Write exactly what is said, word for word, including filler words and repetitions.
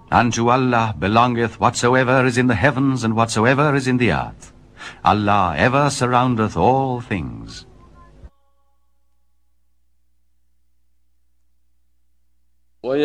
Unto Allah belongeth whatsoever is in the heavens and whatsoever is in the earth. Allah ever surroundeth all things.